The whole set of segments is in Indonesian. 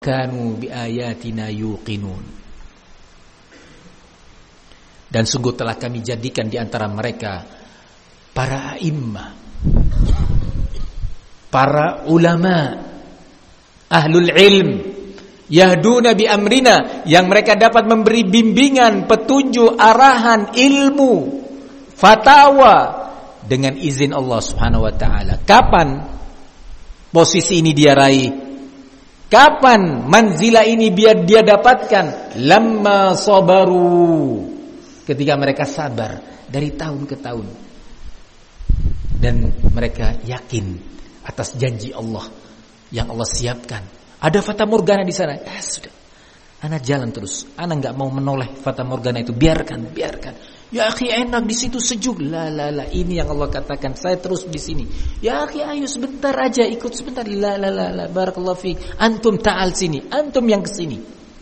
kanu biayatina yuqinun. Dan sungguh telah kami jadikan di antara mereka para a'immah, para ulama, ahlul ilm, yahduna bi amrina, yang mereka dapat memberi bimbingan, petunjuk, arahan, ilmu, fatwa dengan izin Allah Subhanahu wa taala. Kapan posisi ini dia raih? Kapan manzilah ini biar dia dapatkan? Lamma sabaru, ketika mereka sabar dari tahun ke tahun dan mereka yakin atas janji Allah yang Allah siapkan. Ada fata morgana di sana. Ya sudah, ana jalan terus. Ana enggak mau menoleh fata morgana itu. Biarkan. Ya akhi, enak di situ, sejuk. La. Ini yang Allah katakan. Saya terus di sini. Ya akhi, ayo sebentar aja, ikut sebentar. La. Barakallahu fiik. Antum ta'al sini. Antum yang ke sini.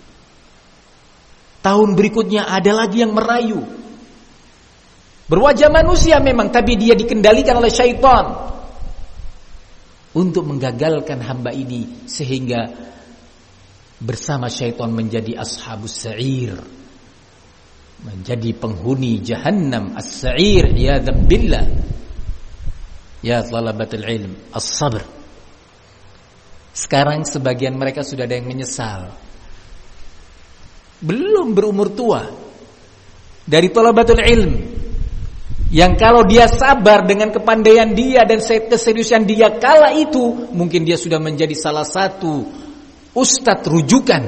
Tahun berikutnya ada lagi yang merayu. Berwajah manusia memang, tapi dia dikendalikan oleh syaitan untuk menggagalkan hamba ini, sehingga bersama syaitan menjadi ashabus sa'ir, menjadi penghuni jahannam as-sa'ir. Ya dzambillah. Ya talabatul ilm, as-sabr. Sekarang sebagian mereka sudah ada yang menyesal, belum berumur tua, dari talabatul ilm, yang kalau dia sabar dengan kepandaian dia dan keseriusan dia kala itu, mungkin dia sudah menjadi salah satu ustadz rujukan.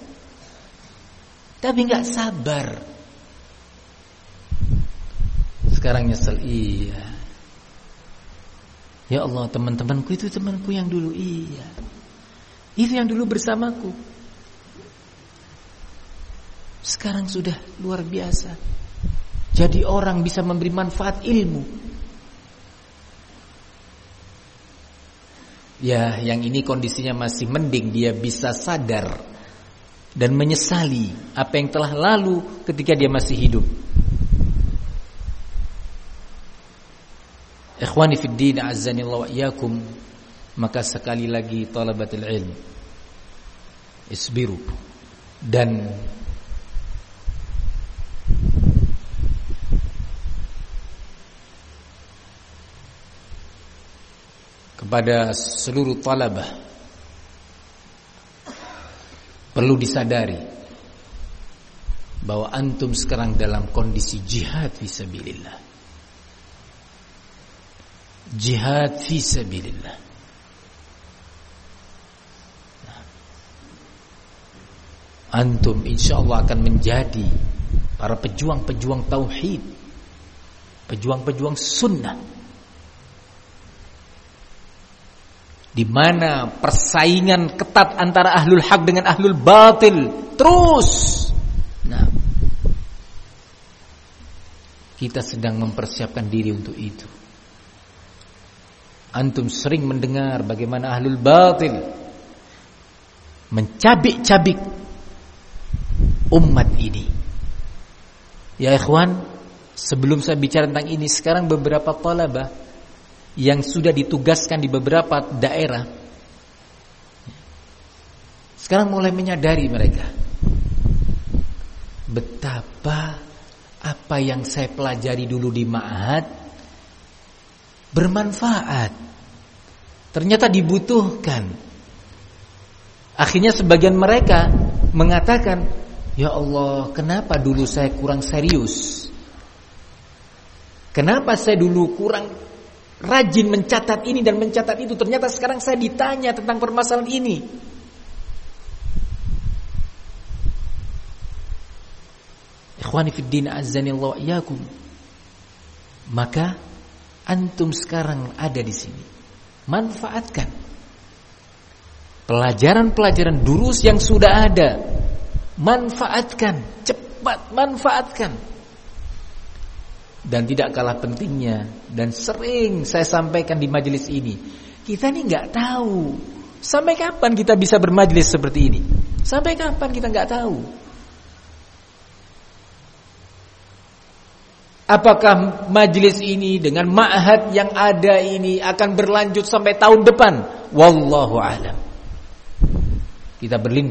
Tapi enggak sabar. Sekarang nyesel. Iya. Ya Allah, teman-temanku itu temanku yang dulu. Iya. Itu yang dulu bersamaku. Sekarang sudah luar biasa. Jadi orang bisa memberi manfaat ilmu. Ya, yang ini kondisinya masih mending, dia bisa sadar dan menyesali apa yang telah lalu ketika dia masih hidup. Ikhwani fid din, azzanillahu wa iyyakum. Maka sekali lagi talabatul ilm, isbiru, dan kepada seluruh talabah perlu disadari bahwa antum sekarang dalam kondisi jihad fisabilillah. Jihad fisabilillah. Antum insyaallah akan menjadi para pejuang-pejuang tauhid, pejuang-pejuang sunnah, di mana persaingan ketat antara ahlul haq dengan ahlul batil terus. Nah, kita sedang mempersiapkan diri untuk itu. Antum sering mendengar bagaimana ahlul batil mencabik-cabik umat ini. Ya ikhwan, sebelum saya bicara tentang ini, sekarang beberapa talabah yang sudah ditugaskan di beberapa daerah sekarang mulai menyadari mereka betapa apa yang saya pelajari dulu di ma'had bermanfaat, ternyata dibutuhkan. Akhirnya sebagian mereka mengatakan, ya Allah, kenapa dulu saya kurang serius, kenapa saya dulu kurang rajin mencatat ini dan mencatat itu. Ternyata sekarang saya ditanya tentang permasalahan ini. Ikhwani fid din, azzanillahu wa iyyakum. Maka antum sekarang ada di sini. Manfaatkan pelajaran-pelajaran durus yang sudah ada. Manfaatkan, cepat manfaatkan. Dan tidak kalah pentingnya, dan sering saya sampaikan di majelis ini, kita nih nggak tahu sampai kapan kita bisa bermajelis seperti ini. Sampai kapan kita nggak tahu. Apakah majelis ini dengan ma'had yang ada ini akan berlanjut sampai tahun depan? Wallahu a'lam. Kita berlindung